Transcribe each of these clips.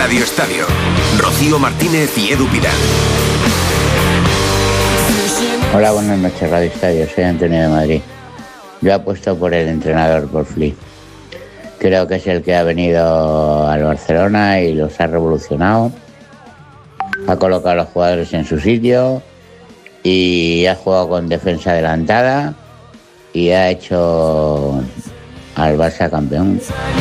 Radio Estadio. Rocío Martínez y Edu Pidal. Hola, buenas noches, Radio Estadio. Soy Antonio de Madrid. Yo apuesto por el entrenador, por Flick. Creo que es el que ha venido al Barcelona y los ha revolucionado. Ha colocado a los jugadores en su sitio y ha jugado con defensa adelantada y ha hecho al Barça campeón.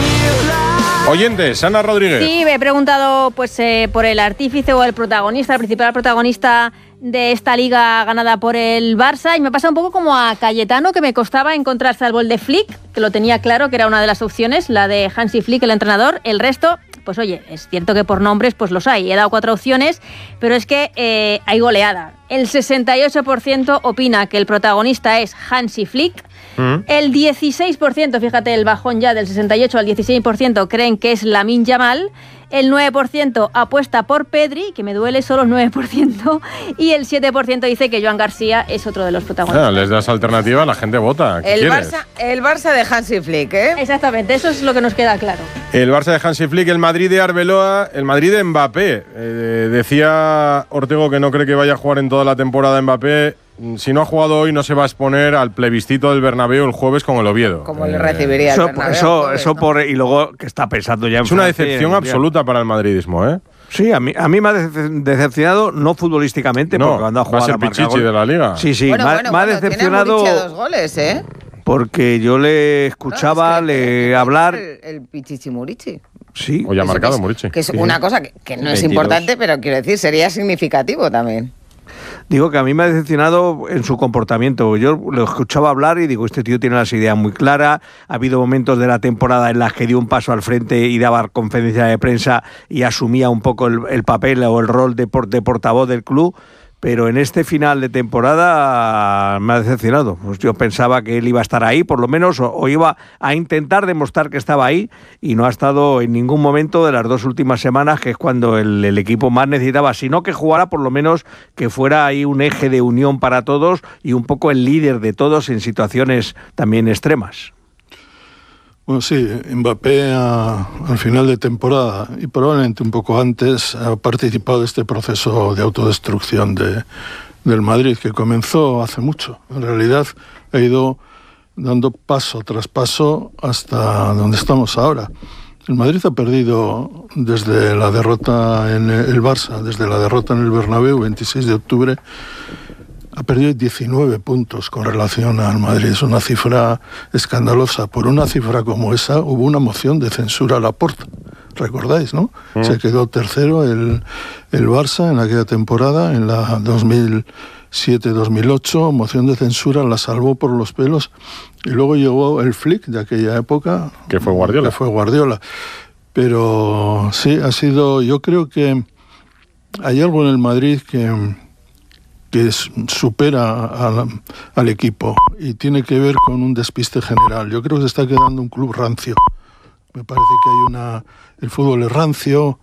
Oyentes, Ana Rodríguez. Sí, me he preguntado por el artífice o el protagonista, el principal protagonista de esta liga ganada por el Barça, y me pasa un poco como a Cayetano, que me costaba encontrar, salvo el de Flick, que lo tenía claro que era una de las opciones, la de Hansi Flick, el entrenador. El resto, pues oye, es cierto que por nombres pues los hay. He dado 4 opciones, pero es que hay goleada. El 68% opina que el protagonista es Hansi Flick. El 16%, fíjate el bajón ya del 68 al 16%, creen que es Lamine Yamal. El 9% apuesta por Pedri, que me duele, solo el 9%. Y el 7% dice que Joan García es otro de los protagonistas. Les das alternativa, la gente vota. El Barça de Hansi Flick, ¿eh? Exactamente, eso es lo que nos queda claro. El Barça de Hansi Flick, el Madrid de Arbeloa, el Madrid de Mbappé. Decía Ortego que no cree que vaya a jugar en toda la temporada Mbappé. Si no ha jugado hoy, no se va a exponer al plebiscito del Bernabéu el jueves con el Oviedo. ¿Cómo le recibiría el Bernabéu? Eso y luego que está pensando ya en Es una Francia, decepción absoluta para el madridismo, ¿eh? Sí, a mí me ha decepcionado, no futbolísticamente, no, porque cuando ha jugado va a ser Pichichi de la Liga. Sí, me ha decepcionado. Tiene a 2 goles, ¿eh? Porque yo le escuchaba hablar. El Pichichi Murici. Sí. Hoy ha marcado Murici. Que es una cosa que no es 22. importante, pero quiero decir, sería significativo también. Digo que a mí me ha decepcionado en su comportamiento. Yo lo escuchaba hablar y digo, este tío tiene las ideas muy claras. Ha habido momentos de la temporada en las que dio un paso al frente y daba conferencia de prensa y asumía un poco el papel o el rol de portavoz del club. Pero en este final de temporada me ha decepcionado. Pues yo pensaba que él iba a estar ahí, por lo menos, o iba a intentar demostrar que estaba ahí, y no ha estado en ningún momento de las 2 últimas semanas, que es cuando el equipo más necesitaba, sino que jugara, por lo menos que fuera ahí un eje de unión para todos y un poco el líder de todos en situaciones también extremas. Bueno, sí, Mbappé al final de temporada y probablemente un poco antes ha participado de este proceso de autodestrucción del Madrid, que comenzó hace mucho. En realidad ha ido dando paso tras paso hasta donde estamos ahora. El Madrid ha perdido desde la derrota en el Barça, desde la derrota en el Bernabéu, 26 de octubre, ha perdido 19 puntos con relación al Madrid. Es una cifra escandalosa. Por una cifra como esa hubo una moción de censura a Laporta. ¿Recordáis, no? Se quedó tercero el Barça en aquella temporada, en la 2007-2008. Moción de censura, la salvó por los pelos. Y luego llegó el Flick de aquella época. Que fue Guardiola. Pero sí, ha sido... Yo creo que hay algo en el Madrid que supera al equipo y tiene que ver con un despiste general. Yo creo que se está quedando un club rancio. Me parece que el fútbol es rancio,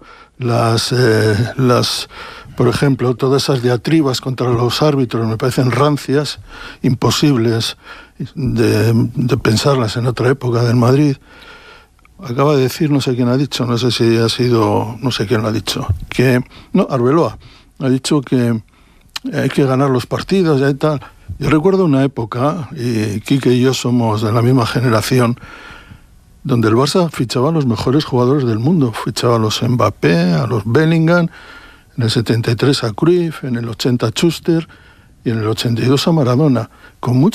por ejemplo, todas esas diatribas contra los árbitros me parecen rancias, imposibles de pensarlas en otra época del Madrid. Acaba de decir, no sé quién ha dicho, no sé si ha sido, no sé quién lo ha dicho, Arbeloa ha dicho que hay que ganar los partidos y tal. Yo recuerdo una época, y Quique y yo somos de la misma generación, donde el Barça fichaba a los mejores jugadores del mundo. Fichaba a los Mbappé, a los Bellingham, en el 73 a Cruyff, en el 80 a Schuster y en el 82 a Maradona, con mucha